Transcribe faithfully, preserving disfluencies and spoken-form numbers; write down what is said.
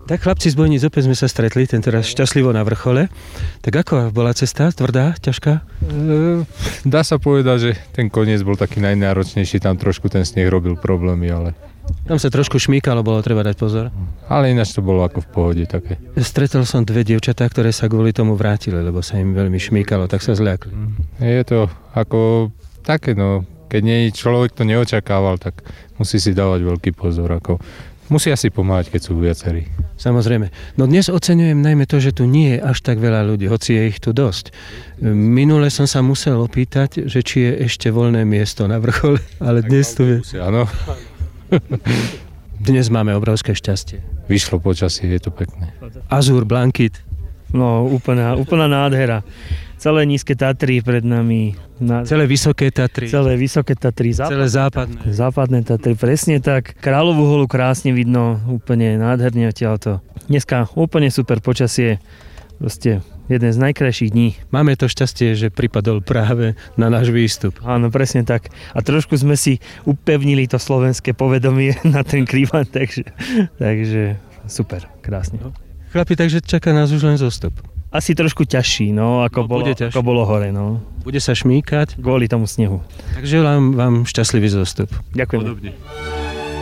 Tak chlapci z Bojníc, opäť sme sa stretli, tentoraz šťastlivo na vrchole. Tak ako bola cesta? Tvrdá? Ťažká? E, dá sa povedať, že ten koniec bol taký najnáročnejší, tam trošku ten sneh robil problémy, ale... Tam sa trošku šmýkalo, bolo treba dať pozor. Ale ináč to bolo ako v pohode také. Stretol som dve dievčatá, ktoré sa kvôli tomu vrátili, lebo sa im veľmi šmýkalo, tak sa zľakli. Je to ako také, no, keď nie, človek to neočakával, tak musí si dávať veľký pozor, ako... Musia si pomáhať, keď sú viacerí. Samozrejme. No dnes oceňujem najmä to, že tu nie je až tak veľa ľudí, hoci je ich tu dosť. Minule som sa musel opýtať, že či je ešte voľné miesto na vrchole, ale tak dnes tu je. Áno. Dnes máme obrovské šťastie. Vyšlo počasie, je to pekné. Azúr, blankit. No, úplná, úplná nádhera. Celé nízke Tatry pred nami. Na... Celé vysoké Tatry. Celé vysoké Tatry. Západ... Celé západné. Západné Tatry, presne tak. Kráľovú holu krásne vidno, úplne nádherne odtiaľto. Dneska úplne super počasie. Proste jeden z najkrajších dní. Máme to šťastie, že pripadol práve na náš výstup. Áno, presne tak. A trošku sme si upevnili to slovenské povedomie na ten Krivan, takže, takže super, krásne. Chlapi, takže čaká nás už len zostup. Asi trošku ťažší, no, ako, no, bolo, ako bolo hore, no. Bude sa šmýkať. Kvôli tomu snehu. Takže želám vám šťastlivý zostup. Ďakujem. Podobne.